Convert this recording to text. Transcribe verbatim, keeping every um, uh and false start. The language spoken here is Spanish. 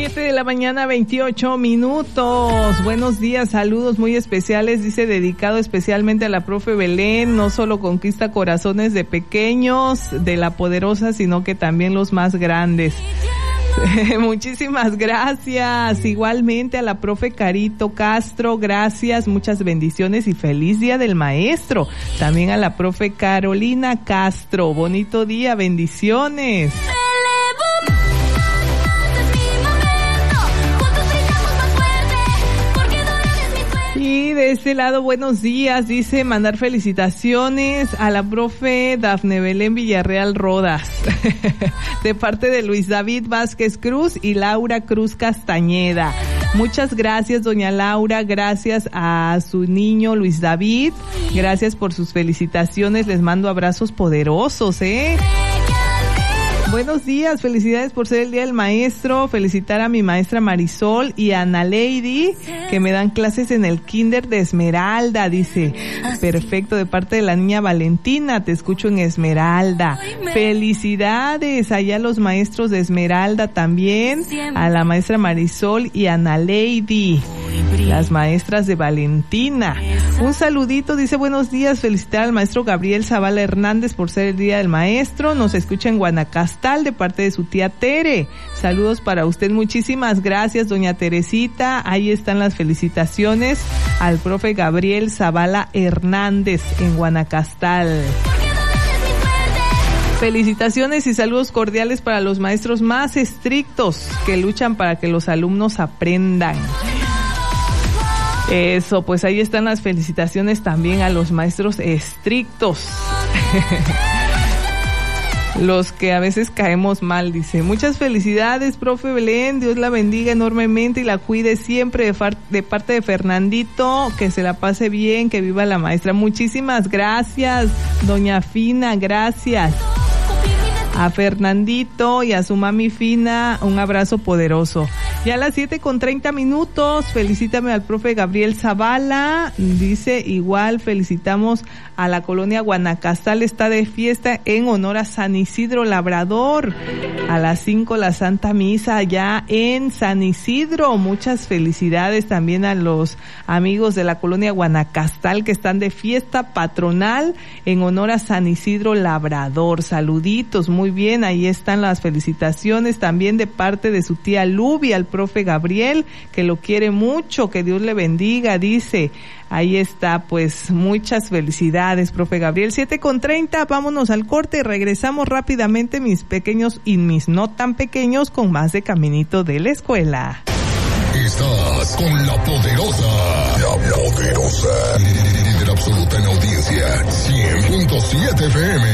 siete de la mañana, veintiocho minutos. Buenos días, saludos muy especiales, dice, dedicado especialmente a la profe Belén. No solo conquista corazones de pequeños, de la poderosa, sino que también los más grandes. Muchísimas gracias. Igualmente a la profe Carito Castro, gracias, muchas bendiciones y feliz día del maestro. También a la profe Carolina Castro, bonito día, bendiciones. Y de este lado, buenos días, dice, mandar felicitaciones a la profe Dafne Belén Villarreal Rodas, de parte de Luis David Vázquez Cruz y Laura Cruz Castañeda. Muchas gracias, doña Laura, gracias a su niño Luis David, gracias por sus felicitaciones, les mando abrazos poderosos, ¿eh? Buenos días, felicidades por ser el Día del Maestro, felicitar a mi maestra Marisol y a Ana Lady, que me dan clases en el Kinder de Esmeralda, dice. Perfecto, de parte de la niña Valentina, te escucho en Esmeralda. Felicidades allá a los maestros de Esmeralda también, a la maestra Marisol y a Ana Lady, las maestras de Valentina. Un saludito, dice, buenos días, felicitar al maestro Gabriel Zavala Hernández por ser el Día del Maestro, nos escucha en Guanacaste, de parte de su tía Tere. Saludos para usted, muchísimas gracias, doña Teresita. Ahí están las felicitaciones al profe Gabriel Zavala Hernández en Guanacastal. Felicitaciones y saludos cordiales para los maestros más estrictos que luchan para que los alumnos aprendan. Eso, pues ahí están las felicitaciones también a los maestros estrictos. Los que a veces caemos mal, dice. Muchas felicidades, profe Belén, Dios la bendiga enormemente y la cuide siempre de, far, de parte de Fernandito, que se la pase bien, que viva la maestra. Muchísimas gracias, doña Fina, gracias. A Fernandito y a su mami Fina, un abrazo poderoso. Ya a las siete con treinta minutos, felicítame al profe Gabriel Zavala, dice, igual felicitamos a la colonia Guanacastal, está de fiesta en honor a San Isidro Labrador, a las cinco la Santa Misa allá en San Isidro. Muchas felicidades también a los amigos de la colonia Guanacastal que están de fiesta patronal en honor a San Isidro Labrador. Saluditos, muy bien, ahí están las felicitaciones también de parte de su tía Lubi al profe Gabriel, que lo quiere mucho, que Dios le bendiga, dice. Ahí está, pues, muchas felicidades, profe Gabriel. siete con treinta, vámonos al corte y regresamos rápidamente, mis pequeños y mis no tan pequeños, con más de Caminito de la Escuela. Estás con la poderosa, la poderosa, líder absoluta en audiencia, cien punto siete F M.